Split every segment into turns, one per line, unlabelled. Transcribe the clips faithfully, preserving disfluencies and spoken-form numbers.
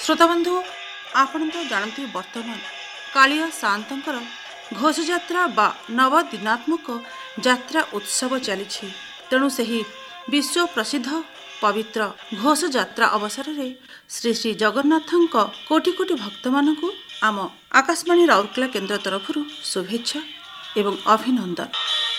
श्रोताबंधु आपण तो जानते वर्तमान कालिया सान्तंकर घोषयात्रा बा नवदिनात्मक यात्रा उत्सव चली तेणु सही विश्व प्रसिद्ध पवित्र घोषयात्रा अवसर में श्री श्री जगन्नाथ कोटि कोटि भक्त मानक आम आकाशवाणी राउरकेला केन्द्र तरफ शुभेच्छा एवं अभिनंदन।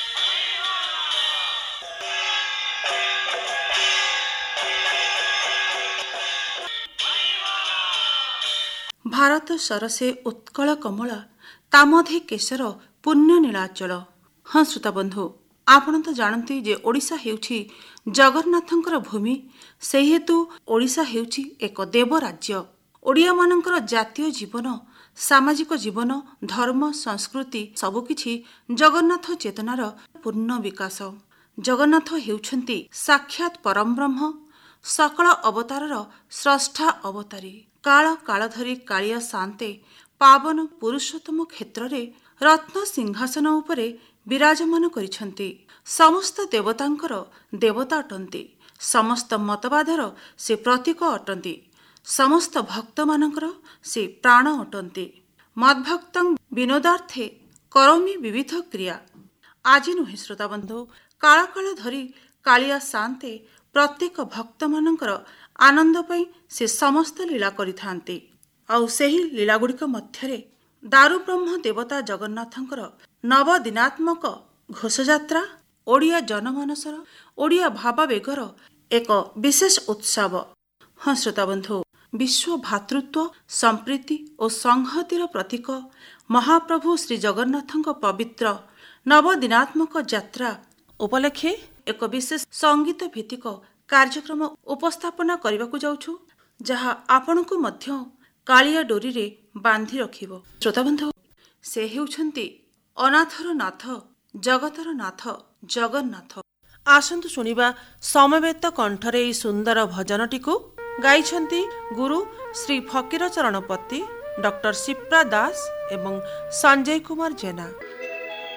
भारत सरसे उत्कल कमला तामधे केशर पुण्य नीलाचल। हाँ श्रोता बंधु आपण तो जानती जे ओडिशा हेउछि जगन्नाथंकर भूमि से हेतु ओडिशा हेउछि एक देव राज्य। ओडिया मानकर जातीय जीवन सामाजिक जीवन धर्म संस्कृति सबकिछि जगन्नाथ चेतनार पूर्ण विकास। जगन्नाथ हेउछन्ति साक्षात परम ब्रह्म सकल अवतारर स्रष्टा अवतारी। काल काल धरी कालिया शान्ते पावन पुरुषोत्तम क्षेत्र रे रत्न सिंहासन उपरे विराजमान करिछन्ति। समस्त देवतांकर देवता अटन्ति। समस्त मतवादर से प्रतीक अटन्ति। समस्त भक्त मानकर से प्राण अटन्ति। मद्भक्तं विनोदार्थे करोमि विविध क्रिया। आज नुहे श्रोता बंधु काल काल धरी कालिया शान्ते प्रत्येक भक्त मानकर आनंद पई से समस्त लीला करिथान्ति। आउ सेही लीला गुड़िक मध्यरे दारु ब्रह्म देवता जगन्नाथंकर नवदिनात्मक घोषयात्रा ओडिया जनमानसर ओडिया भावावेगर एक विशेष उत्सव। हाँ श्रोता बंधु विश्व भातृत्व संप्रीति और संहतिर प्रतीक महाप्रभु श्री जगन्नाथंक पवित्र नवदिनात्मक यात्रा उपलक्षे एक विशेष संगीत भित्तिक कार्यक्रम उपस्थापना करने जाउछु जहा आपनकु मध्य कालिया डोरी रे बांधी रखिबो। श्रोता बंधु से हेउछन्ति अनाथर नाथ जगतर नाथ जगन्नाथ। आसन्तु सुनिबा समवेत कंठरे ई सुंदर भजनटिकु गाइछन्ति गुरु श्री फकीर चरण पति डॉक्टर शिप्रा दास एवं संजय कुमार जेना।